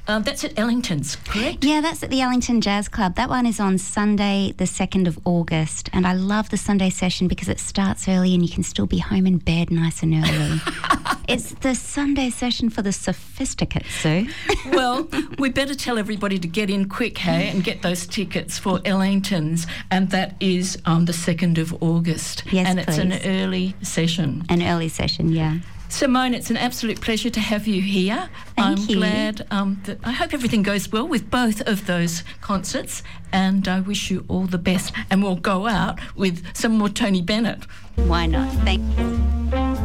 That's at Ellington's, correct? Yeah, that's at the Ellington Jazz Club. That one is on Sunday, the 2nd of August. And I love the Sunday session because it starts early and you can still be home in bed nice and early. It's the Sunday session for the sophisticates, Sue. Well, we better tell everybody to get in quick, hey, and get those tickets for Ellington's. And that is the 2nd of August. Yes, and it's please. an early session. An early session, yeah. Simone, it's an absolute pleasure to have you here. Thank you. I'm glad that I hope everything goes well with both of those concerts, and I wish you all the best. And we'll go out with some more Tony Bennett. Why not? Thank you.